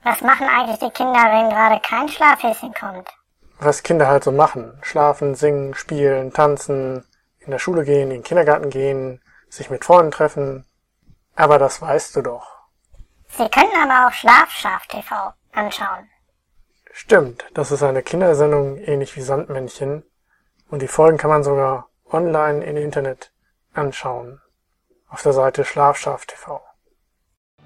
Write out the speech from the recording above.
Was machen eigentlich die Kinder, wenn gerade kein Schlafhäschen kommt? Was Kinder halt so machen. Schlafen, singen, spielen, tanzen, in der Schule gehen, in den Kindergarten gehen, sich mit Freunden treffen. Aber das weißt du doch. Sie können aber auch Schlafschaf TV anschauen. Stimmt, das ist eine Kindersendung ähnlich wie Sandmännchen. Und die Folgen kann man sogar online im Internet anschauen. Auf der Seite Schlafschaf TV.